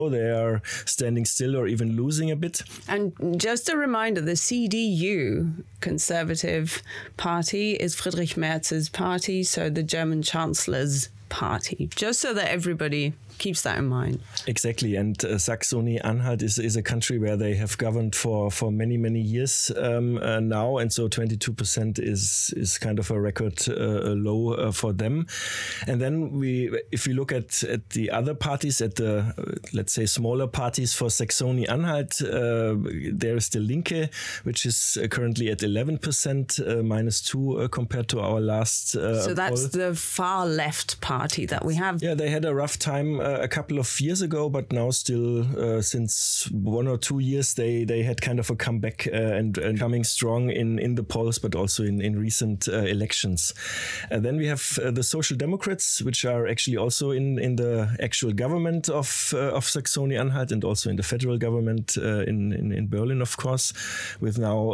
They are standing still or even losing a bit. And just a reminder, the CDU, Conservative Party, is Friedrich Merz's party, so the German Chancellor's party, just so that everybody keeps that in mind. Exactly, and Saxony-Anhalt is a country where they have governed for many years now, and so 22% is kind of a record low for them. And then if we look at the other parties, at the let's say smaller parties for Saxony-Anhalt, there is the Linke, which is currently at 11%, -2 compared to our last so that's poll. the far left party that we have. Yeah, they had a rough time a couple of years ago, but now still since 1 or 2 years they had kind of a comeback and coming strong in the polls, but also in recent elections. Then we have the Social Democrats, which are actually also in the actual government of Saxony-Anhalt and also in the federal government in Berlin, of course, with now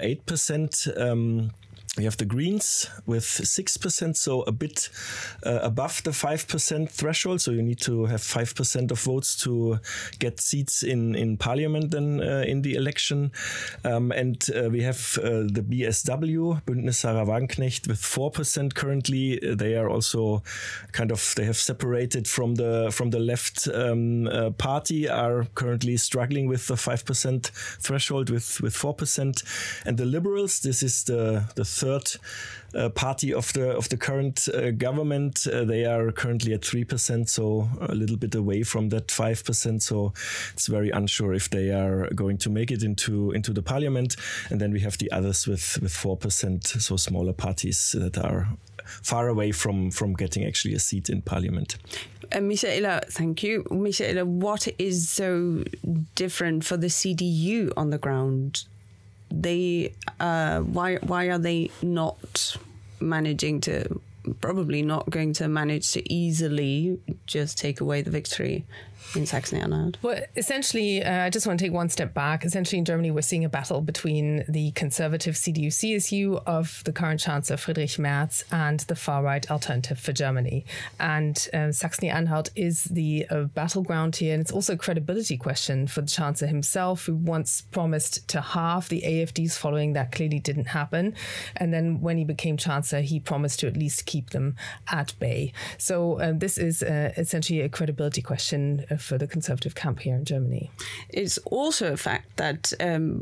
8%. We have the Greens with 6%, so a bit above the 5% threshold. So you need to have 5% of votes to get seats in parliament then in the election. And we have the BSW, Bündnis Sarah Wagenknecht, with 4% currently. They are also they have separated from the left party, are currently struggling with the 5% threshold with 4%. And the Liberals, this is the third party of the current government. They are currently at 3%, so a little bit away from that 5%. So it's very unsure if they are going to make it into the parliament. And then we have the others with 4%, so smaller parties that are far away from getting actually a seat in parliament. Michaela, thank you. Michaela, what is so different for the CDU on the ground? They why are they not managing to, probably not going to manage to easily just take away the victory in Saxony-Anhalt? Well, essentially, I just want to take one step back. Essentially, in Germany, we're seeing a battle between the conservative CDU-CSU of the current Chancellor Friedrich Merz and the far-right Alternative for Germany. And Saxony-Anhalt is the battleground here. And it's also a credibility question for the Chancellor himself, who once promised to halve the AfDs following. That clearly didn't happen. And then when he became Chancellor, he promised to at least keep them at bay. So this is essentially a credibility question for the conservative camp here in Germany. It's also a fact that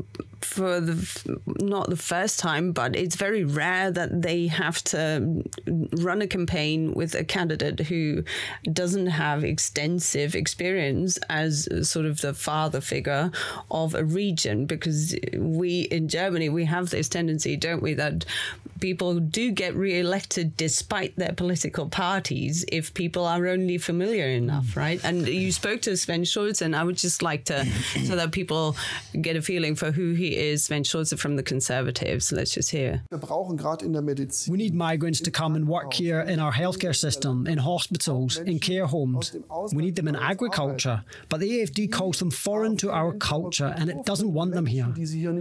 for not the first time, but it's very rare that they have to run a campaign with a candidate who doesn't have extensive experience as sort of the father figure of a region, because we in Germany, we have this tendency, don't we, that people do get re-elected despite their political parties if people are only familiar enough, right? And you spoke to Sven Schulze, and I would just like to, so that people get a feeling for who he is, Sven Schulze from the Conservatives. Let's just hear. We need migrants to come and work here in our healthcare system, in hospitals, in care homes. We need them in agriculture, but the AfD calls them foreign to our culture, and it doesn't want them here.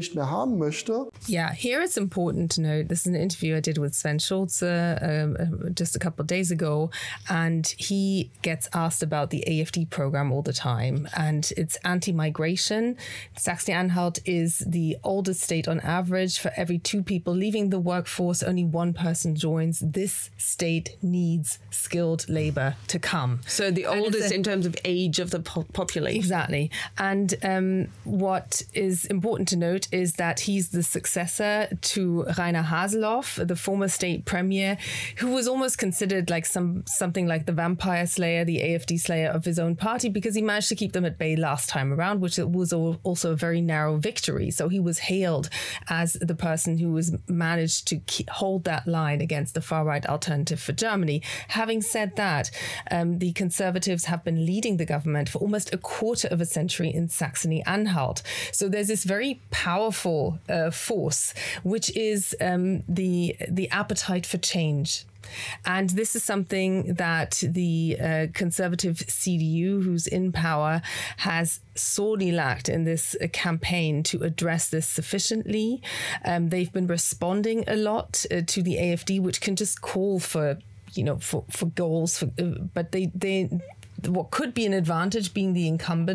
Yeah, here it's important to note, this is an interview I did with Sven Schulze just a couple of days ago, and he gets asked about the AfD program all the time, and it's anti-migration. Saxony-Anhalt is the oldest state on average. For every 2 people leaving the workforce, only 1 person joins. This state needs skilled labor to come. So the oldest in terms of age of the population. Exactly. And what is important to note is that he's the successor to Rainer Haseloff, the former state premier, who was almost considered like something like the vampire slayer, the AfD slayer of his own party, because he managed to keep them at bay last time around, which was also a very narrow victory. So he was hailed as the person who was managed to hold that line against the far-right Alternative for Germany. Having said that, the Conservatives have been leading the government for almost a quarter of a century in Saxony-Anhalt. So there's this very powerful force, which is the appetite for change. And this is something that the conservative CDU, who's in power, has sorely lacked in this campaign to address this sufficiently. They've been responding a lot to the AfD, which can just call for goals, but they what could be an advantage being the incumbent